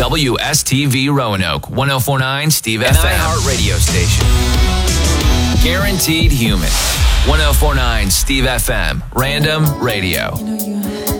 WSTV Roanoke, 104.9 Steve FM. An iHeart radio station. Guaranteed human. 104.9 Steve FM. Random radio.